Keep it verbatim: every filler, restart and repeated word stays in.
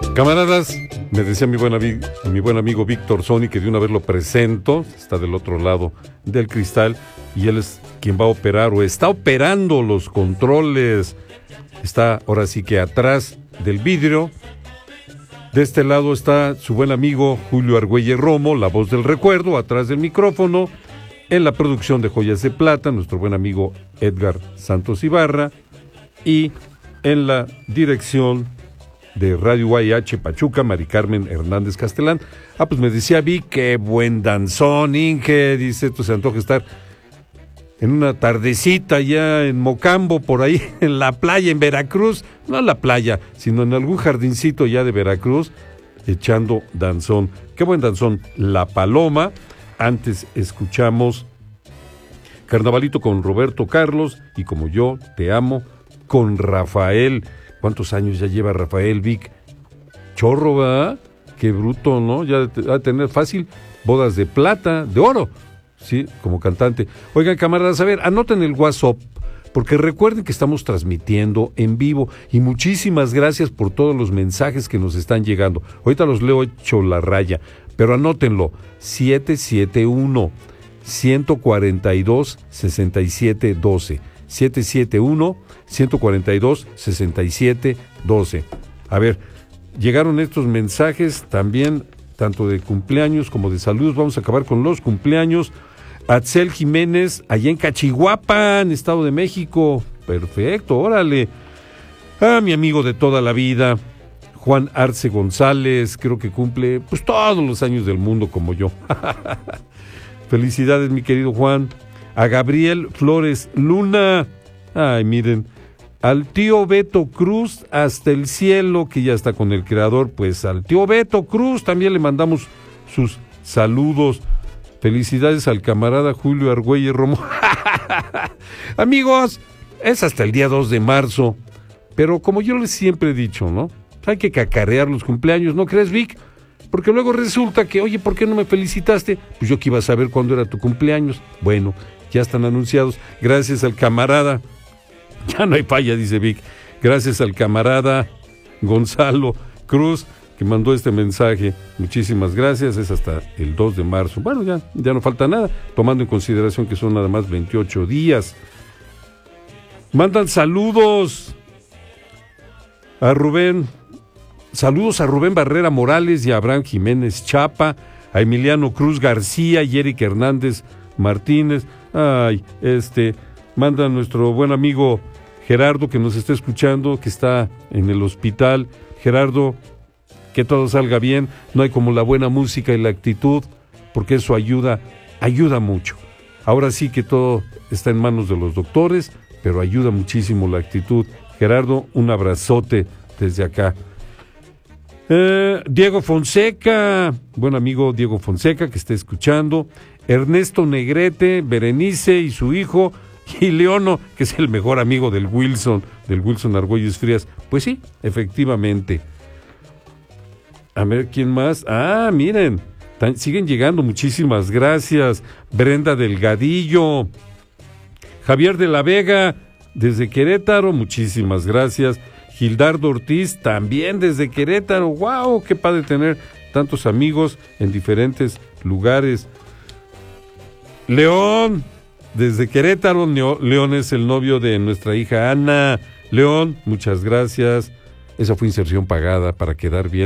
Camaradas, me decía mi buen, ami- mi buen amigo Víctor Sony que de una vez lo presento, está del otro lado del cristal y él es quien va a operar o está operando los controles. Está ahora sí que atrás del vidrio. De este lado está su buen amigo Julio Argüelles Romo, la voz del recuerdo, atrás del micrófono. En la producción de Joyas de Plata, nuestro buen amigo Edgar Santos Ibarra. Y en la dirección de Radio U A H Pachuca, Mari Carmen Hernández Castelán. Ah, pues me decía Vi, qué buen danzón, Inge, dice, esto se antoja estar en una tardecita ya en Mocambo, por ahí, en la playa, en Veracruz, no en la playa, sino en algún jardincito ya de Veracruz, echando danzón. Qué buen danzón, La Paloma. Antes escuchamos Carnavalito con Roberto Carlos y Como Yo Te Amo con Rafael. ¿Cuántos años ya lleva Rafael, Vic? Chorro, ¿verdad? Qué bruto, ¿no? Ya va a tener fácil bodas de plata, de oro, sí, como cantante. Oigan, camaradas, a ver, anoten el WhatsApp, porque recuerden que estamos transmitiendo en vivo y muchísimas gracias por todos los mensajes que nos están llegando. Ahorita los leo hecho la raya, pero anótenlo, siete siete uno, uno cuatro dos, seis siete uno dos. siete siete uno, uno cuatro dos, seis siete uno dos. A ver, llegaron estos mensajes también, tanto de cumpleaños como de saludos. Vamos a acabar con los cumpleaños. Atzel Jiménez, allá en Cachihuapan, Estado de México. Perfecto, órale. Ah, mi amigo de toda la vida, Juan Arce González, creo que cumple pues todos los años del mundo como yo. Felicidades, mi querido Juan. A Gabriel Flores Luna, ay, miren, al tío Beto Cruz hasta el cielo, que ya está con el creador, pues al tío Beto Cruz también le mandamos sus saludos. Felicidades al camarada Julio Argüelles Romo. Amigos, es hasta el día dos de marzo, pero como yo les siempre he dicho, ¿no? Hay que cacarear los cumpleaños, ¿no crees, Vic? Porque luego resulta que, oye, ¿por qué no me felicitaste? Pues yo que iba a saber cuándo era tu cumpleaños. Bueno, ya están anunciados. Gracias al camarada. Ya no hay falla, dice Vic. Gracias al camarada Gonzalo Cruz, que mandó este mensaje. Muchísimas gracias. Es hasta el dos de marzo. Bueno, ya, ya no falta nada, tomando en consideración que son nada más veintiocho días. Mandan saludos a Rubén. Saludos a Rubén Barrera Morales y a Abraham Jiménez Chapa, a Emiliano Cruz García y Eric Hernández Martínez. Ay, este, manda a nuestro buen amigo Gerardo, que nos está escuchando, que está en el hospital. Gerardo, que todo salga bien. No hay como la buena música y la actitud, porque eso ayuda, ayuda mucho. Ahora sí que todo está en manos de los doctores, pero ayuda muchísimo la actitud. Gerardo, un abrazote desde acá. Eh, Diego Fonseca, buen amigo Diego Fonseca, que está escuchando. Ernesto Negrete, Berenice y su hijo, y Leono, que es el mejor amigo del Wilson, del Wilson Argüelles Frías. Pues sí, efectivamente. A ver, ¿quién más? Ah, miren, tan, siguen llegando, muchísimas gracias. Brenda Delgadillo, Javier de la Vega, desde Querétaro, muchísimas gracias. Gildardo Ortiz, también desde Querétaro. ¡Wow! ¡Qué padre tener tantos amigos en diferentes lugares! León, desde Querétaro. León es el novio de nuestra hija Ana. León, muchas gracias. Esa fue inserción pagada para quedar bien.